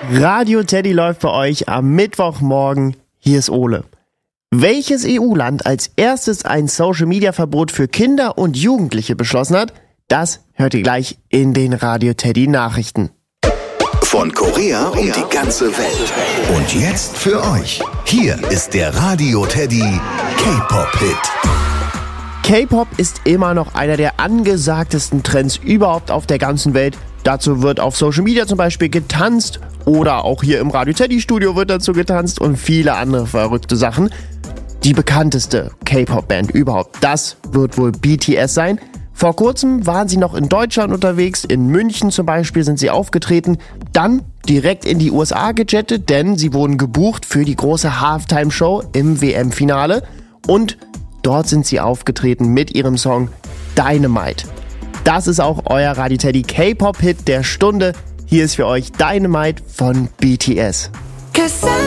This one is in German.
Radio Teddy läuft bei euch am Mittwochmorgen. Hier ist Ole. Welches EU-Land als erstes ein Social-Media-Verbot für Kinder und Jugendliche beschlossen hat, das hört ihr gleich in den Radio Teddy Nachrichten. Von Korea um die ganze Welt. Und jetzt für euch. Hier ist der Radio Teddy K-Pop-Hit. K-Pop ist immer noch einer der angesagtesten Trends überhaupt auf der ganzen Welt. Dazu wird auf Social Media zum Beispiel getanzt oder auch hier im Radio Teddy Studio wird dazu getanzt und viele andere verrückte Sachen. Die bekannteste K-Pop-Band überhaupt, das wird wohl BTS sein. Vor kurzem waren sie noch in Deutschland unterwegs, in München zum Beispiel sind sie aufgetreten, dann direkt in die USA gejettet, denn sie wurden gebucht für die große Halftime-Show im WM-Finale und dort sind sie aufgetreten mit ihrem Song Dynamite. Das ist auch euer Radio Teddy K-Pop-Hit der Stunde. Hier ist für euch Dynamite von BTS.